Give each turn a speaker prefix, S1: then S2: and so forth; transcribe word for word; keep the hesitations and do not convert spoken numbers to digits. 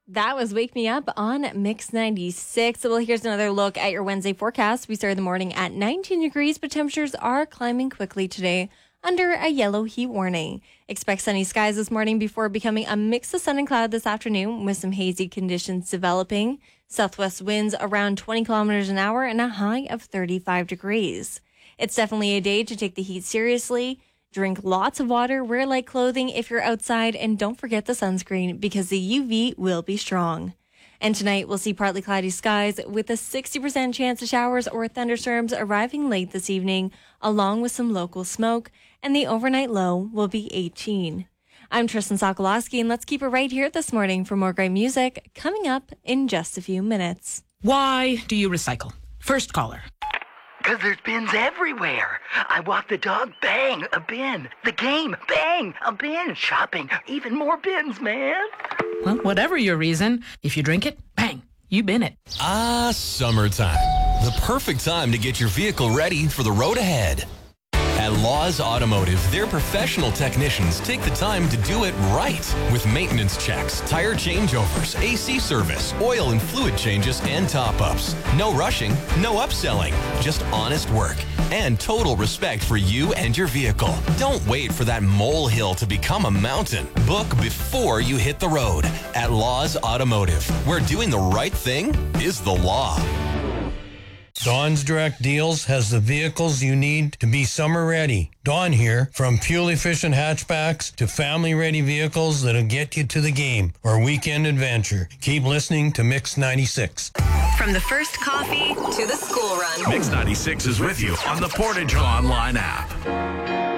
S1: That was Wake Me Up on Mix ninety-six. Well, here's another look at your Wednesday forecast. We started the morning at nineteen degrees, but temperatures are climbing quickly today under a yellow heat warning. Expect sunny skies this morning before becoming a mix of sun and cloud this afternoon with some hazy conditions developing. Southwest winds around twenty kilometers an hour and a high of thirty-five degrees. It's definitely a day to take the heat seriously. Drink lots of water, wear light clothing if you're outside, and don't forget the sunscreen because the U V will be strong. And tonight we'll see partly cloudy skies with a sixty percent chance of showers or thunderstorms arriving late this evening, along with some local smoke, and the overnight low will be eighteen. I'm Tristan Sokolowski, and let's keep it right here this morning for more great music coming up in just a few minutes.
S2: Why do you recycle? First caller.
S3: Because there's bins everywhere. I walk the dog, bang, a bin. The game, bang, a bin. Shopping, even more bins, man.
S2: Well, whatever your reason, if you drink it, bang, you bin it.
S4: Ah, summertime. The perfect time to get your vehicle ready for the road ahead. At Laws Automotive, their professional technicians take the time to do it right with maintenance checks, tire changeovers, A C service, oil and fluid changes, and top-ups. No rushing, no upselling, just honest work and total respect for you and your vehicle. Don't wait for that molehill to become a mountain. Book before you hit the road at Laws Automotive, where doing the right thing is the law.
S5: Dawn's Direct Deals has the vehicles you need to be summer ready. Dawn here, from fuel-efficient hatchbacks to family-ready vehicles that'll get you to the game or weekend adventure. Keep listening to Mix ninety-six.
S6: From the first coffee to the school run.
S7: Mix ninety-six is with you on the Portage Online app.